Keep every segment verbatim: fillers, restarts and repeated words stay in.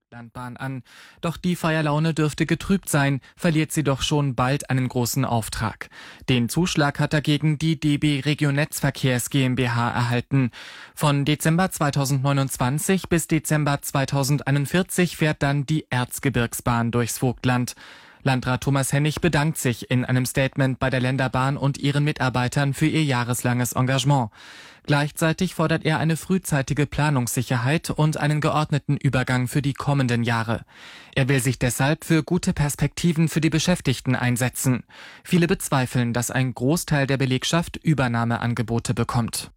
Landbahn an. Doch die Feierlaune dürfte getrübt sein, verliert sie doch schon bald einen großen Auftrag. Den Zuschlag hat dagegen die D B Regionetzverkehrs GmbH erhalten. Von Dezember zweitausendneunundzwanzig bis Dezember zweitausendeinundvierzig fährt dann die Erzgebirgsbahn durchs Vogtland. Landrat Thomas Hennig bedankt sich in einem Statement bei der Länderbahn und ihren Mitarbeitern für ihr jahreslanges Engagement. Gleichzeitig fordert er eine frühzeitige Planungssicherheit und einen geordneten Übergang für die kommenden Jahre. Er will sich deshalb für gute Perspektiven für die Beschäftigten einsetzen. Viele bezweifeln, dass ein Großteil der Belegschaft Übernahmeangebote bekommt.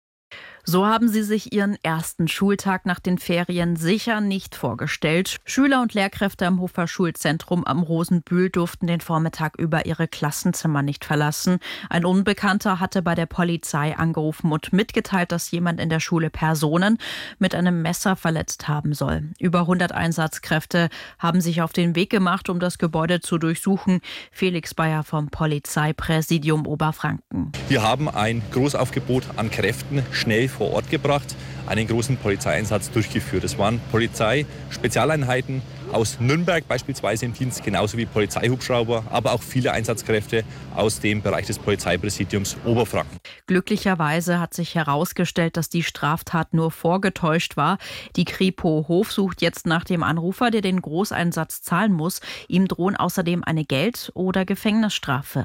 So haben sie sich ihren ersten Schultag nach den Ferien sicher nicht vorgestellt. Schüler und Lehrkräfte am Hofer Schulzentrum am Rosenbühl durften den Vormittag über ihre Klassenzimmer nicht verlassen. Ein Unbekannter hatte bei der Polizei angerufen und mitgeteilt, dass jemand in der Schule Personen mit einem Messer verletzt haben soll. Über hundert Einsatzkräfte haben sich auf den Weg gemacht, um das Gebäude zu durchsuchen. Felix Bayer vom Polizeipräsidium Oberfranken. Wir haben ein Großaufgebot an Kräften schnell vor Ort gebracht, einen großen Polizeieinsatz durchgeführt. Es waren Polizeispezialeinheiten aus Nürnberg beispielsweise im Dienst, genauso wie Polizeihubschrauber, aber auch viele Einsatzkräfte aus dem Bereich des Polizeipräsidiums Oberfranken. Glücklicherweise hat sich herausgestellt, dass die Straftat nur vorgetäuscht war. Die Kripo Hof sucht jetzt nach dem Anrufer, der den Großeinsatz zahlen muss. Ihm drohen außerdem eine Geld- oder Gefängnisstrafe.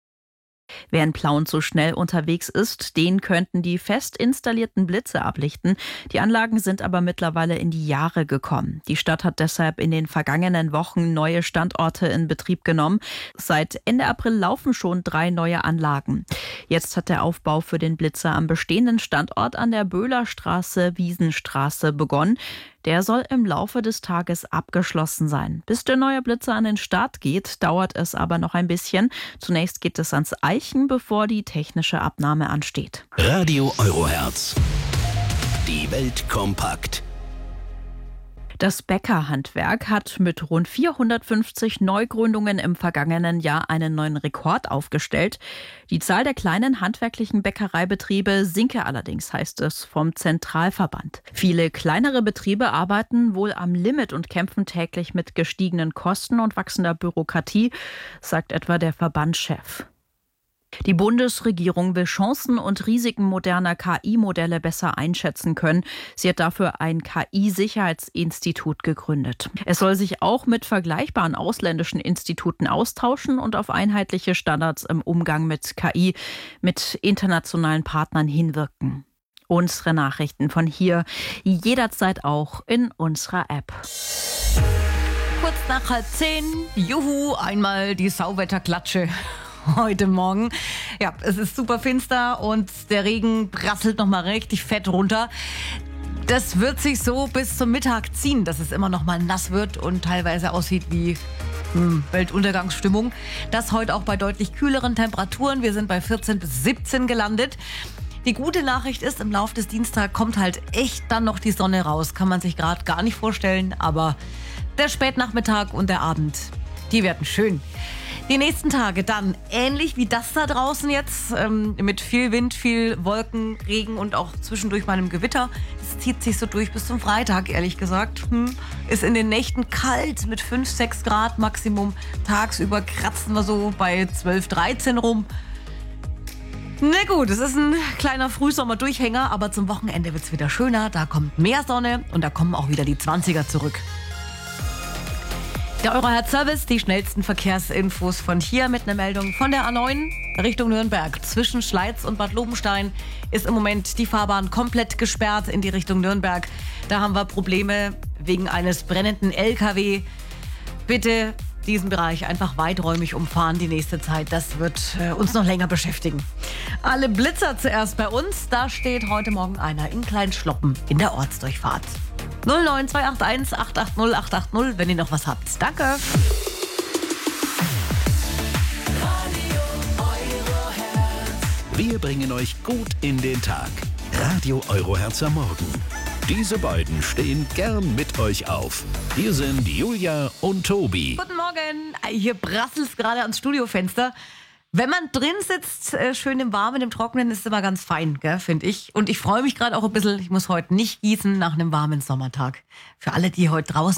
Wer in Plauen zu schnell unterwegs ist, den könnten die fest installierten Blitze ablichten. Die Anlagen sind aber mittlerweile in die Jahre gekommen. Die Stadt hat deshalb in den vergangenen Wochen neue Standorte in Betrieb genommen. Seit Ende April laufen schon drei neue Anlagen. Jetzt hat der Aufbau für den Blitzer am bestehenden Standort an der Böhlerstraße, Wiesenstraße begonnen. Der soll im Laufe des Tages abgeschlossen sein. Bis der neue Blitzer an den Start geht, dauert es aber noch ein bisschen. Zunächst geht es ans Eichen, bevor die technische Abnahme ansteht. Radio Eurohertz. Die Welt kompakt. Das Bäckerhandwerk hat mit rund vierhundertfünfzig Neugründungen im vergangenen Jahr einen neuen Rekord aufgestellt. Die Zahl der kleinen handwerklichen Bäckereibetriebe sinke allerdings, heißt es vom Zentralverband. Viele kleinere Betriebe arbeiten wohl am Limit und kämpfen täglich mit gestiegenen Kosten und wachsender Bürokratie, sagt etwa der Verbandschef. Die Bundesregierung will Chancen und Risiken moderner K I-Modelle besser einschätzen können. Sie hat dafür ein K I-Sicherheitsinstitut gegründet. Es soll sich auch mit vergleichbaren ausländischen Instituten austauschen und auf einheitliche Standards im Umgang mit K I mit internationalen Partnern hinwirken. Unsere Nachrichten von hier jederzeit auch in unserer App. Kurz nach halb zehn, juhu, einmal die Sauwetterklatsche. Heute Morgen. Ja, es ist super finster und der Regen prasselt noch mal richtig fett runter. Das wird sich so bis zum Mittag ziehen, dass es immer noch mal nass wird und teilweise aussieht wie hm, Weltuntergangsstimmung. Das heute auch bei deutlich kühleren Temperaturen. Wir sind bei vierzehn bis siebzehn gelandet. Die gute Nachricht ist, im Laufe des Dienstags kommt halt echt dann noch die Sonne raus. Kann man sich gerade gar nicht vorstellen, aber der Spätnachmittag und der Abend, die werden schön. Die nächsten Tage dann ähnlich wie das da draußen jetzt, ähm, mit viel Wind, viel Wolken, Regen und auch zwischendurch mal einem Gewitter. Es zieht sich so durch bis zum Freitag, ehrlich gesagt. Hm. Ist in den Nächten kalt mit fünf, sechs Grad Maximum. Tagsüber kratzen wir so bei zwölf, dreizehn rum. Na gut, es ist ein kleiner Frühsommer-Durchhänger, aber zum Wochenende wird es wieder schöner. Da kommt mehr Sonne und da kommen auch wieder die zwanziger zurück. Der Eurohertz-Service, die schnellsten Verkehrsinfos von hier mit einer Meldung von der A neun Richtung Nürnberg. Zwischen Schleiz und Bad Lobenstein ist im Moment die Fahrbahn komplett gesperrt in die Richtung Nürnberg. Da haben wir Probleme wegen eines brennenden L K W. Bitte diesen Bereich einfach weiträumig umfahren die nächste Zeit. Das wird äh, uns noch länger beschäftigen. Alle Blitzer zuerst bei uns. Da steht heute Morgen einer in Kleinschloppen in der Ortsdurchfahrt. null neun zwei acht eins acht acht null acht acht null, wenn ihr noch was habt. Danke. Wir bringen euch gut in den Tag. Radio Eurohertz am Morgen. Diese beiden stehen gern mit euch auf. Hier sind Julia und Tobi. Guten Morgen. Hier prasselt es gerade ans Studiofenster. Wenn man drin sitzt, äh, schön im Warmen, im Trockenen, ist es immer ganz fein, finde ich. Und ich freue mich gerade auch ein bisschen, ich muss heute nicht gießen nach einem warmen Sommertag. Für alle, die heute draußen